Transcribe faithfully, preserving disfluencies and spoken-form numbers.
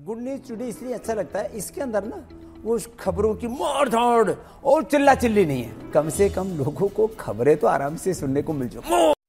Good news today इसलिए अच्छा लगता है, इसके अंदर ना वो खबरों की मार धाड़ और चिल्ला चिल्ली नहीं है। कम से कम लोगों को खबरें तो आराम से सुनने को मिल जाए।